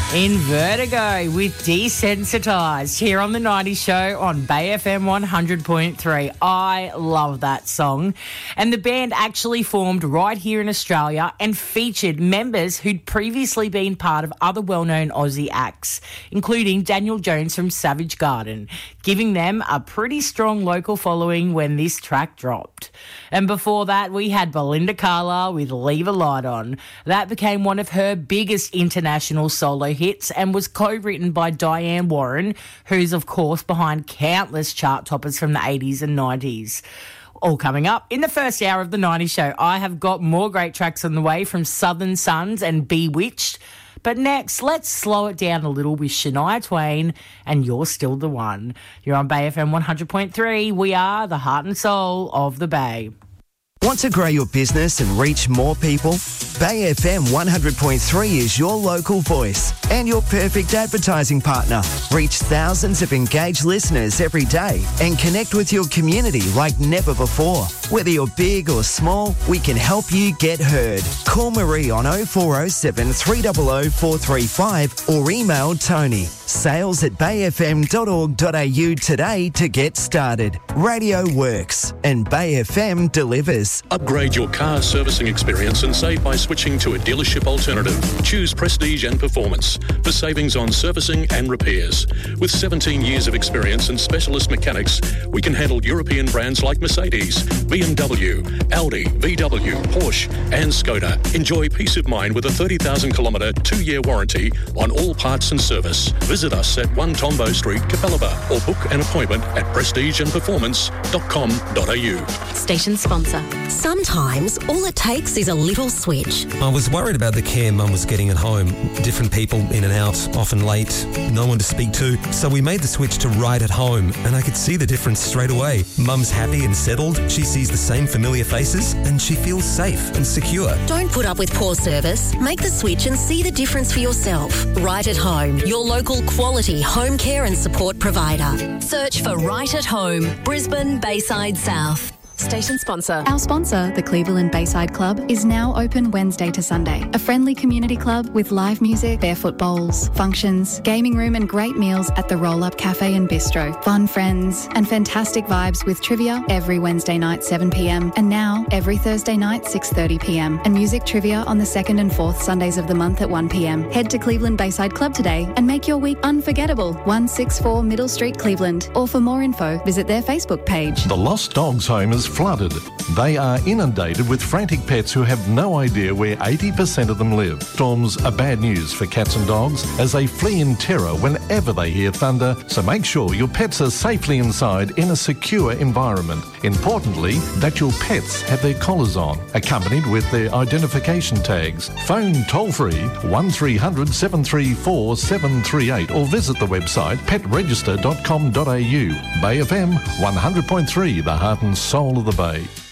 In Vertigo with Desensitised here on The 90s Show on Bay FM 100.3. I love that song. And the band actually formed right here in Australia and featured members who'd previously been part of other well-known Aussie acts, including Daniel Jones from Savage Garden, giving them a pretty strong local following when this track dropped. And before that, we had Belinda Carlisle with Leave a Light On. That became one of her biggest international solo hits and was co-written by Diane Warren, who's of course behind countless chart toppers from the 80s and 90s. All coming up in the first hour of the 90s Show. I have got more great tracks on the way from Southern Sons and Bewitched. But next, let's slow it down a little with Shania Twain and You're Still the One. You're on Bay FM 100.3. We are the heart and soul of the Bay. Want to grow your business and reach more people? Bay FM 100.3 is your local voice and your perfect advertising partner. Reach thousands of engaged listeners every day and connect with your community like never before. Whether you're big or small, we can help you get heard. Call Marie on 0407 300 435 or email Tony. sales@bayfm.org.au today to get started. Radio works and Bay FM delivers. Upgrade your car servicing experience and save by switching to a dealership alternative. Choose Prestige and Performance for savings on servicing and repairs. With 17 years of experience and specialist mechanics, we can handle European brands like Mercedes, BMW, Audi, VW, Porsche and Skoda. Enjoy peace of mind with a 30,000-kilometre, 2-year warranty on all parts and service. Visit us at 1 Tombo Street, Capalaba, or book an appointment at prestigeandperformance.com.au. Station sponsor. Sometimes all it takes is a little switch. I was worried about the care Mum was getting at home. Different people in and out, often late, no one to speak to. So we made the switch to Right at Home and I could see the difference straight away. Mum's happy and settled, she sees the same familiar faces and she feels safe and secure. Don't put up with poor service. Make the switch and see the difference for yourself. Right at Home, your local quality home care and support provider. Search for Right at Home, Brisbane, Bayside South. Station sponsor. Our sponsor, the Cleveland Bayside Club, is now open Wednesday to Sunday. A friendly community club with live music, barefoot bowls, functions, gaming room and great meals at the Roll Up Cafe and Bistro. Fun friends and fantastic vibes with trivia every Wednesday night 7pm and now every Thursday night 6:30pm and music trivia on the 2nd and 4th Sundays of the month at 1pm. Head to Cleveland Bayside Club today and make your week unforgettable. 164 Middle Street, Cleveland. Or for more info, visit their Facebook page. The Lost Dogs Home is flooded. They are inundated with frantic pets who have no idea where 80% of them live. Storms are bad news for cats and dogs as they flee in terror whenever they hear thunder, so make sure your pets are safely inside in a secure environment. Importantly, that your pets have their collars on, accompanied with their identification tags. Phone toll-free 1300 734 738 or visit the website petregister.com.au. Bay FM 100.3, the heart and soul of the Bay.